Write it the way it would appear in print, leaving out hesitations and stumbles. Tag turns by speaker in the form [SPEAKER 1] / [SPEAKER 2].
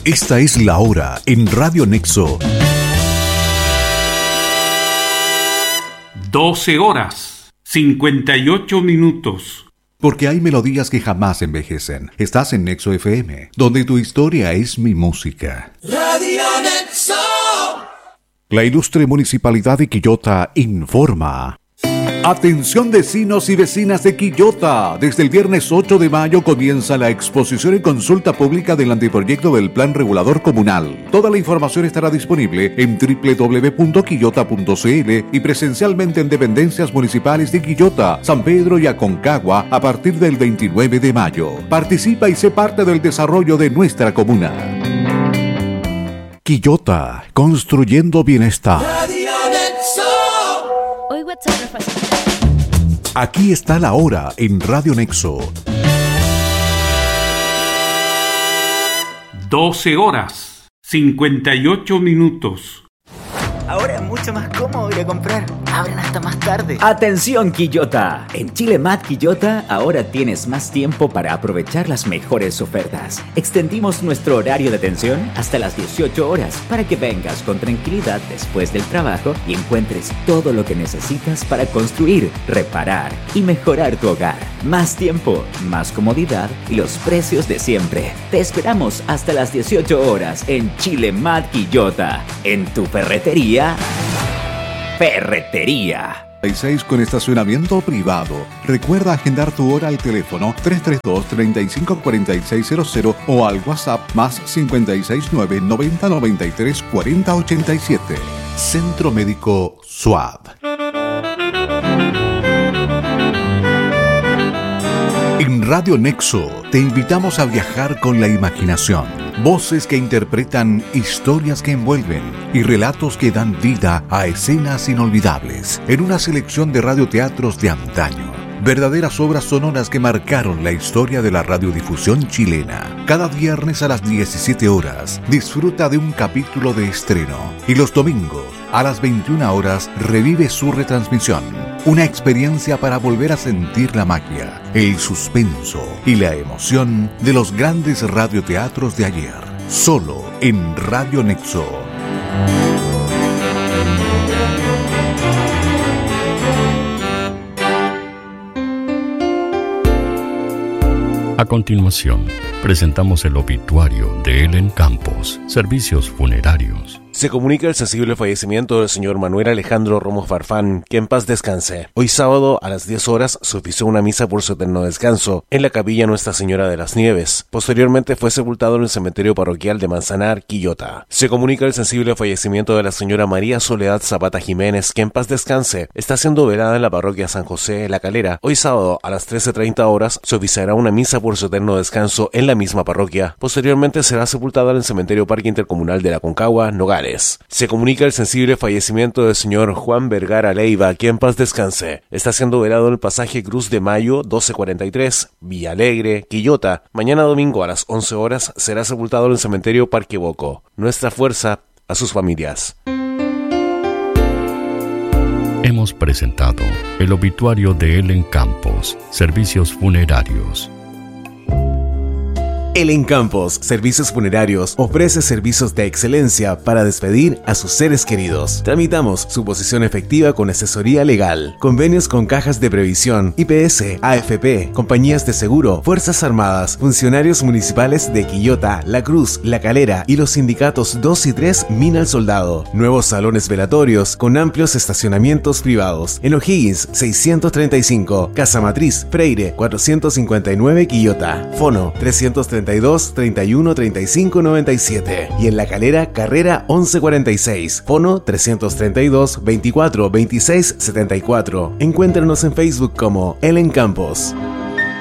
[SPEAKER 1] Esta es la hora en Radio Nexo.
[SPEAKER 2] 12 horas, 58 minutos.
[SPEAKER 1] Porque hay melodías que jamás envejecen. Estás en Nexo FM, donde tu historia es mi música.
[SPEAKER 3] Radio Nexo.
[SPEAKER 1] La ilustre Municipalidad de Quillota informa. Atención vecinos y vecinas de Quillota. Desde el viernes 8 de mayo comienza la exposición y consulta pública del anteproyecto del Plan Regulador Comunal. Toda la información estará disponible en www.quillota.cl y presencialmente en dependencias municipales de Quillota, San Pedro y Aconcagua a partir del 29 de mayo. Participa y sé parte del desarrollo de nuestra comuna. Quillota, construyendo bienestar.
[SPEAKER 3] Radio Nexo.
[SPEAKER 4] Hoy WhatsApp no es fácil.
[SPEAKER 1] Aquí está la hora en Radio Nexo.
[SPEAKER 2] 12 horas, 58 minutos.
[SPEAKER 5] Ahora es mucho más cómodo ir a comprar. Abren hasta más tarde.
[SPEAKER 6] ¡Atención, Quillota! En Chile Mat Quillota ahora tienes más tiempo para aprovechar las mejores ofertas. Extendimos nuestro horario de atención hasta las 18 horas para que vengas con tranquilidad después del trabajo y encuentres todo lo que necesitas para construir, reparar y mejorar tu hogar. Más tiempo, más comodidad y los precios de siempre. Te esperamos hasta las 18 horas en Chile Mat Quillota. En tu ferretería. Ferretería.
[SPEAKER 1] 6 con estacionamiento privado. Recuerda agendar tu hora al teléfono 332-354600 o al WhatsApp más 569 90 93 40 87. Centro Médico SUAB. En Radio Nexo te invitamos a viajar con la imaginación. Voces que interpretan historias que envuelven y relatos que dan vida a escenas inolvidables en una selección de radioteatros de antaño. Verdaderas obras sonoras que marcaron la historia de la radiodifusión chilena. Cada viernes a las 17 horas disfruta de un capítulo de estreno y los domingos a las 21 horas revive su retransmisión. Una experiencia para volver a sentir la magia, el suspenso y la emoción de los grandes radioteatros de ayer. Solo en Radio Nexo.
[SPEAKER 7] A continuación, presentamos el obituario de Ellen Campos, Servicios Funerarios.
[SPEAKER 8] Se comunica el sensible fallecimiento del señor Manuel Alejandro Romo Farfán, que en paz descanse. Hoy sábado a las 10 horas se ofició una misa por su eterno descanso en la capilla Nuestra Señora de las Nieves. Posteriormente fue sepultado en el cementerio parroquial de Manzanar, Quillota. Se comunica el sensible fallecimiento de la señora María Soledad Zapata Jiménez, que en paz descanse. Está siendo velada en la parroquia San José, La Calera. Hoy sábado a las 13:30 horas se oficiará una misa por su eterno descanso en la misma parroquia. Posteriormente será sepultada en el cementerio Parque Intercomunal de la Aconcagua, Nogales. Se comunica el sensible fallecimiento del señor Juan Vergara Leiva, que en paz descanse. Está siendo velado en el pasaje Cruz de Mayo 1243, Villa Alegre, Quillota. Mañana domingo a las 11 horas será sepultado en el cementerio Parque Boco. Nuestra fuerza a sus familias.
[SPEAKER 7] Hemos presentado el obituario de Ellen Campos, Servicios Funerarios.
[SPEAKER 8] Ellen Campos, Servicios Funerarios, ofrece servicios de excelencia para despedir a sus seres queridos. Tramitamos suposición efectiva con asesoría legal, convenios con cajas de previsión, IPS, AFP, compañías de seguro, Fuerzas Armadas, funcionarios municipales de Quillota, La Cruz, La Calera y los sindicatos 2 y 3 Mina al Soldado. Nuevos salones velatorios con amplios estacionamientos privados. En O'Higgins, 635, Casa Matriz, Freire, 459 Quillota. Fono, 332 31 35 97 y en La Calera, carrera 1146, fono 332 24 26 74. Encuéntranos en Facebook como Ellen Campos.